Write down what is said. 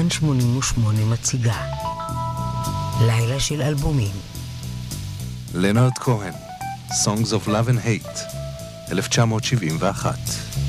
כאן 88 מציגה לילה של אלבומים. לנארד כהן, Songs of Love and Hate, 1971.